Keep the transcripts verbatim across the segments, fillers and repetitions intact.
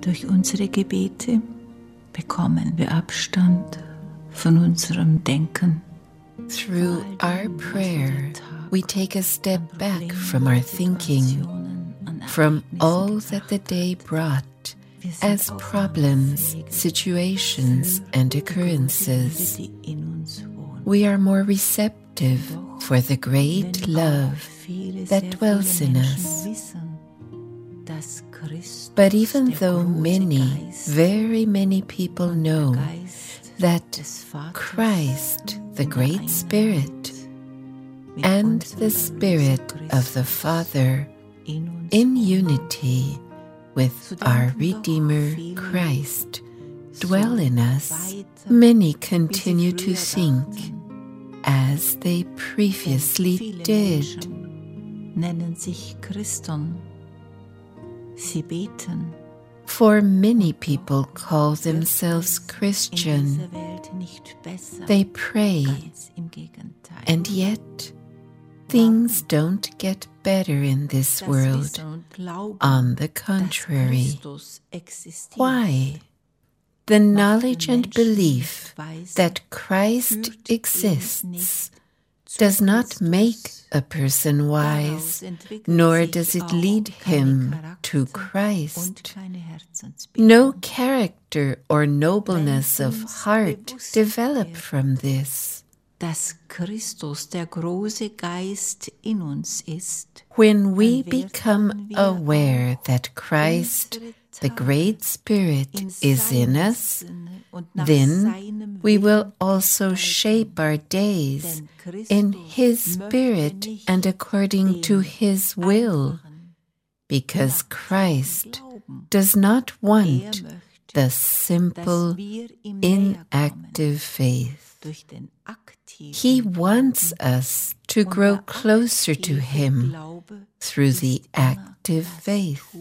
Durch unsere Gebete bekommen wir Abstand von unserem Denken. Through our prayer, we take a step back from our thinking, from all that the day brought as problems, situations, and occurrences. We are more receptive for the great love that dwells in us. But even though many, very many people know that Christ, the Great Spirit, and the Spirit of the Father, in unity with our Redeemer Christ, dwell in us, many continue to think as they previously did. Nennen sich Christen. Sie beten. For many people call themselves Christian. They pray, and yet things don't get better in this world. On the contrary. Why? The knowledge and belief that Christ exists does not make a person wise, nor does it lead him to Christ. No character or nobleness of heart develop from this. Dass Christus der große Geist in uns ist. When we become aware that Christ, the Great Spirit, is in us, then we will also shape our days in His Spirit and according to His will, because Christ does not want the simple, inactive faith. He wants us to grow closer to Him through the active faith.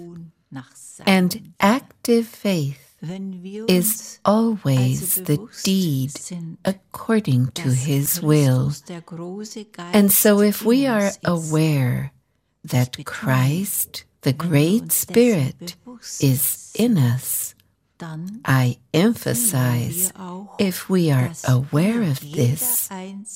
And active faith is always the deed according to His will. And so if we are aware that Christ, the Great Spirit, is in us, I emphasize, if we are aware of this,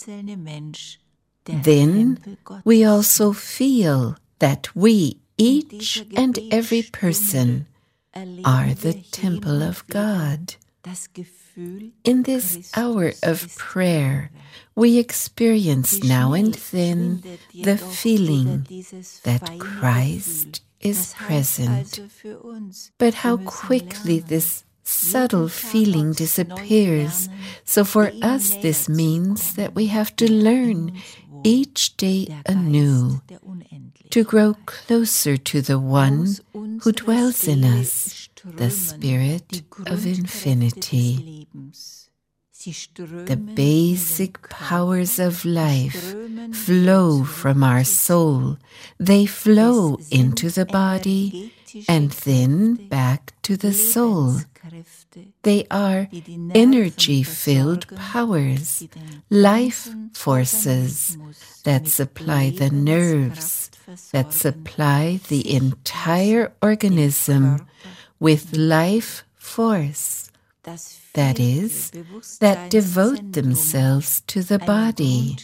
then we also feel that we, each and every person, are the temple of God. In this hour of prayer, we experience now and then the feeling that Christ is present. But how quickly this subtle feeling disappears. So for us, this means that we have to learn each day anew to grow closer to the one who dwells in us, the Spirit of Infinity. The basic powers of life flow from our soul. They flow into the body and then back to the soul. They are energy-filled powers, life forces that supply the nerves, that supply the entire organism with life force. That is, that devote themselves to the body.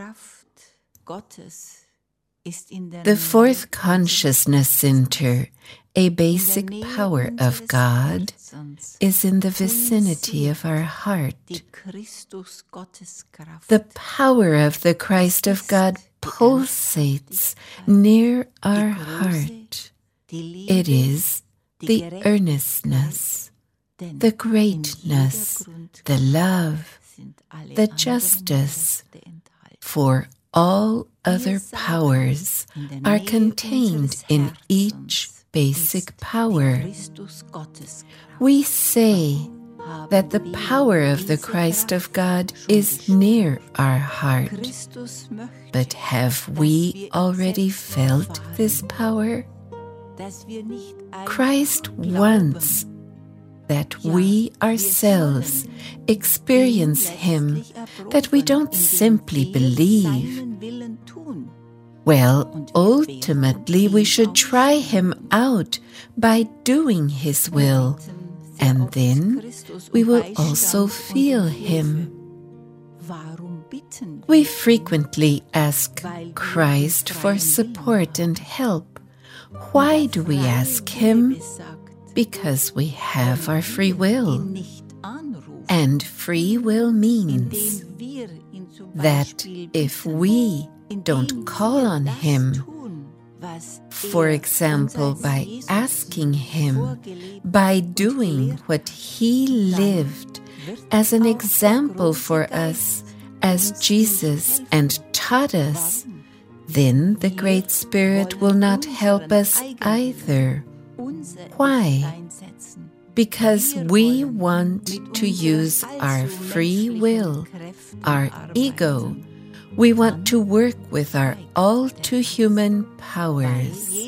The fourth consciousness center, a basic power of God, is in the vicinity of our heart. The power of the Christ of God pulsates near our heart. It is the earnestness, the greatness, the love, the justice, for all other powers are contained in each basic power. We say that the power of the Christ of God is near our heart. But have we already felt this power? Christ wants that we ourselves experience Him, that we don't simply believe, Well, ultimately we should try him out by doing his will, and then we will also feel him. We frequently ask Christ for support and help. Why do we ask him? Because we have our free will. And free will means that if we don't call on him, for example, by asking him, by doing what he lived as an example for us, as Jesus and taught us, then the Great Spirit will not help us either. Why? Because we want to use our free will, our ego. We want to work with our all-too-human powers.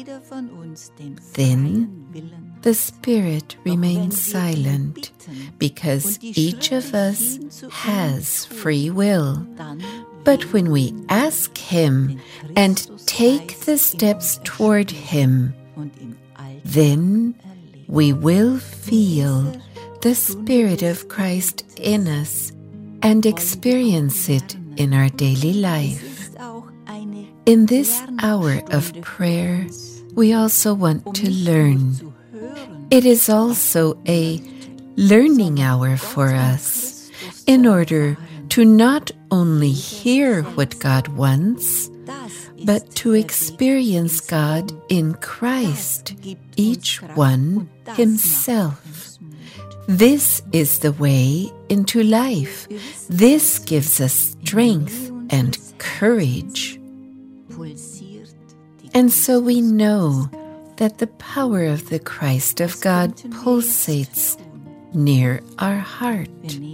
Then the Spirit remains silent, because each of us has free will. But when we ask him and take the steps toward him, then we will feel the Spirit of Christ in us and experience it in our daily life. In this hour of prayer, we also want to learn. It is also a learning hour for us, in order to not only hear what God wants, but to experience God in Christ, each one himself. This is the way into life. This gives us strength and courage. And so we know that the power of the Christ of God pulsates near our heart.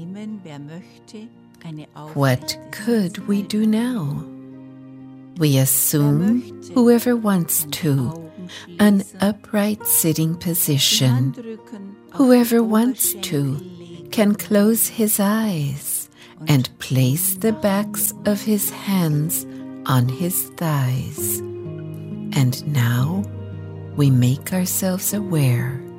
What could we do now? We assume, whoever wants to, an upright sitting position. Whoever wants to can close his eyes and place the backs of his hands on his thighs. And now we make ourselves aware